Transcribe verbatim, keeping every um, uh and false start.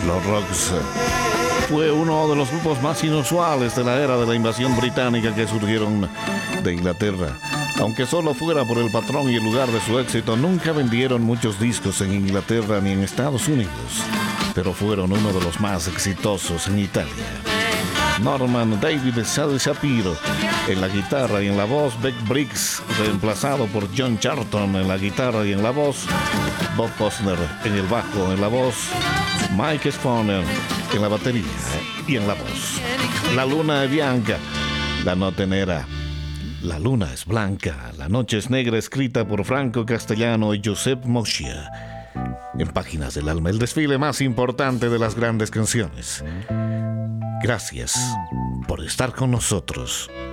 Los Rocks fue uno de los grupos más inusuales de la era de la invasión británica que surgieron de Inglaterra. Aunque solo fuera por el patrón y el lugar de su éxito, nunca vendieron muchos discos en Inglaterra ni en Estados Unidos, pero fueron uno de los más exitosos en Italia. Norman David Sal Shapiro en la guitarra y en la voz, Beck Briggs reemplazado por John Charlton en la guitarra y en la voz, Bob Posner en el bajo, en la voz, Mike Spooner en la batería y en la voz. La luna es bianca, la noche nera. La luna es blanca, la noche es negra, escrita por Franco Castellano y Josep Moschia. En Páginas del Alma, el desfile más importante de las grandes canciones. Gracias por estar con nosotros.